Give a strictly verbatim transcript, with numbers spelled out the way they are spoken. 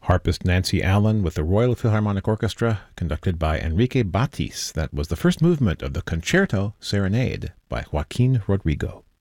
Harpist Nancy Allen with the Royal Philharmonic Orchestra, conducted by Enrique Batis. That was the first movement of the Concerto Serenade by Joaquin Rodrigo.